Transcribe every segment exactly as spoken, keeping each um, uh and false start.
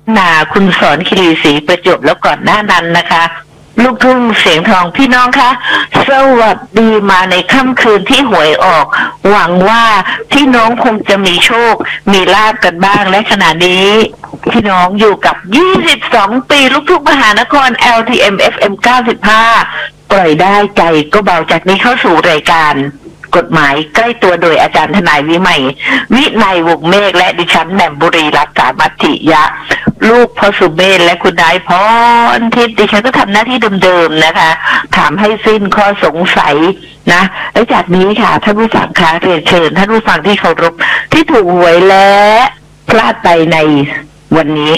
นาคุณสอนคีรีศรีประจวบแล้วก่อนหน้านั้นนะคะ ลูกทุ่งเสียงทองพี่น้องคะสวัสดีมาในค่ำคืนที่หวยออกหวังว่าพี่น้องคงจะมีโชคมีลาภกันบ้างและขณะนี้พี่น้องอยู่กับยี่สิบสองปีลูกทุ่งมหานคร แอล ที เอ็ม เอฟ เอ็ม เก้าสิบห้าปล่อยได้ใจก็เบาจากนี้เข้าสู่รายการกฎหมายใกล้ตัวโดยอาจารย์ทนายวิไมยวินัยวงเมฆและดิฉันแหม่มบุรีรัตน์สามัติยะลูกพ่อสุเมธและคุณนายพรทิพย์ดิฉันก็ทำหน้าที่เดิมๆนะคะถามให้สิ้นข้อสงสัยนะและจากนี้ค่ะท่านผู้ฟังคะเรียนเชิญท่านผู้ฟังที่เคารพที่ถูกหวยและพลาดไปในวันนี้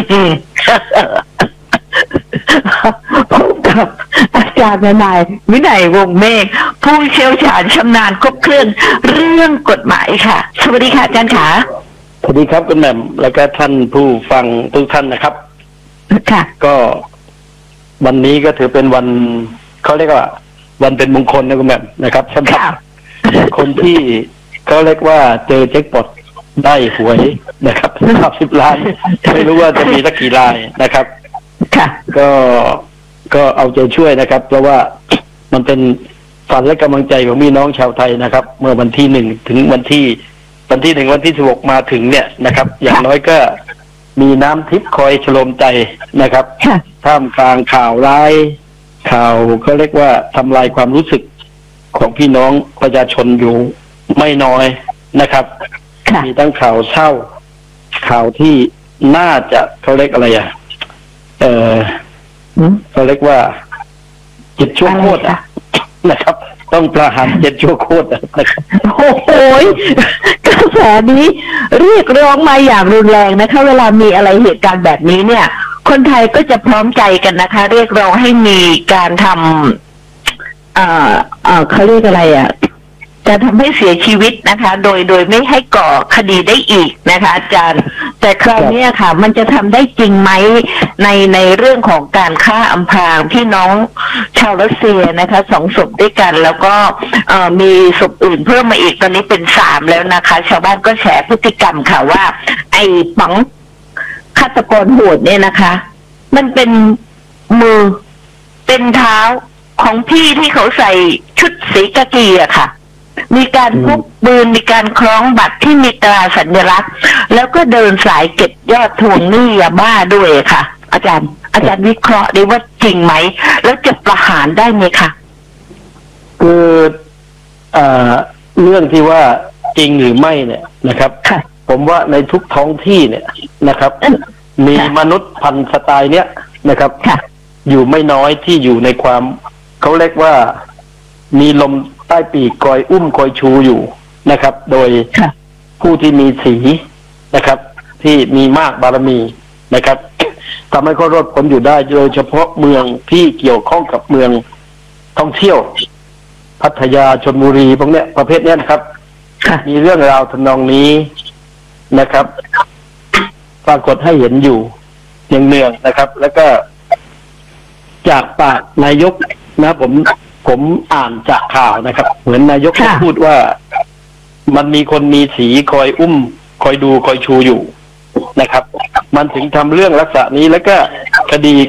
พบกับอาจารย์นายวินัยวงเมฆผู้เชี่ยวชาญชำนาญครบเครื่องเรื่องกฎหมายค่ะสวัสดีค่ะอาจารย์ขาสวัสดีครับคุณแหม่มแล้วก็ท่านผู้ฟังทุกท่านนะครับค่ะก็วันนี้ก็ถือเป็นวันเขาเรียกว่าวันเป็นมงคลนะคุณแหม่มนะครับสำหรับคนที่เขาเรียกว่าเจอแจ็คพอตได้หวยนะครับสามสิบล้านไม่รู้ว่าจะมีสักกี่รายนะครับค่ะก็ก็เอาใจช่วยนะครับเพราะว่ามันเป็นฝันและกำลังใจของพี่น้องชาวไทยนะครับเมื่อวันที่หนึ่งถึงวันที่วันที่หนึ่งวันที่สิบหกมาถึงเนี่ยนะครับอย่างน้อยก็มีน้ำทิพย์คอยฉโลมใจนะครับท่ามกลางข่าวร้ายข่าวเขาเรียกว่าทำลายความรู้สึกของพี่น้องประชาชนอยู่ไม่น้อยนะครับมีทั้งข่าวเศร้าข่าวที่น่าจะเขาเรียกอะไรอ่ะเออเขาเรียกว่าเจ็ดชั่วโคตรนะครับต้องประหารเจ็ดชั่วโคตรนะครับโอ้โหกระแสนี้เรียกร้องมาอย่างรุนแรงนะคะเวลามีอะไรเหตุการณ์แบบนี้เนี่ยคนไทยก็จะพร้อมใจกันนะคะ เรียกร้องให้มีการทำเอ่อเอ่อเขาเรียกอะไรอ่ะจะทำให้เสียชีวิตนะคะโดยโดยไม่ให้ก่อคดีได้อีกนะคะอาจารย์แต่คราวนี้ค่ะมันจะทำได้จริงไหมในในเรื่องของการฆ่าอำพรางพี่น้องชาวรัสเซียนะคะสองศพด้วยกันแล้วก็เอ่อมีศพอื่นเพิ่มมาอีกตอนนี้เป็นสามแล้วนะคะชาวบ้านก็แฉพฤติกรรมค่ะว่าไอ้ปังฆาตกรโหดเนี่ยนะคะมันเป็นมือเป็นเท้าของพี่ที่เขาใส่ชุดสีกากีอะค่ะมีการพกปืนมีการคล้องบัตรที่มีตราสัญลักษณ์แล้วก็เดินสายเก็บยอดทวงหนี้ยาบ้าด้วยค่ะ อาจารย์ อาจารย์วิเคราะห์ได้ว่าจริงไหมแล้วจะประหารได้ไหมคะคือเอ่อเรื่องที่ว่าจริงหรือไม่เนี่ยนะครับผมว่าในทุกท้องที่เนี่ยนะครับ มีมนุษย์พันธุ์สไตล์เนี้ยนะครับอยู่ไม่น้อยที่อยู่ในความเขาเรียกว่ามีลมใต้ปีกคอยอุ้มคอยชูอยู่นะครับ โดยผู้ที่มีสีนะครับ ที่มีมากบารมีนะครับทำให้เขารอดพ้นอยู่ได้โดยเฉพาะเมืองที่เกี่ยวข้องกับเมืองท่องเที่ยวพัทยาชลบุรีพวกเนี้ยประเภทเนี้ยนะครับมีเรื่องราวทำนองนี้นะครับปรากฏให้เห็นอยู่อย่างเนืองนะครับแล้วก็จากปากนายกนะผมผมอ่านจากข่าวนะครับเหมือนนายกพูดว่ามันมีคนมีสีคอยอุ้มคอยดูคอยชูอยู่นะครับมันถึงทำเรื่องลักษณะนี้แล้วก็คดี